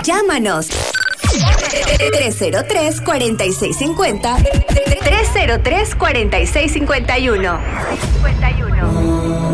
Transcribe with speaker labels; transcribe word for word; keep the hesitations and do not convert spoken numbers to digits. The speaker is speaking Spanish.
Speaker 1: Llámanos. tres cero tres, cuatro seis cinco cero. tres cero tres, cuatro seis cinco uno.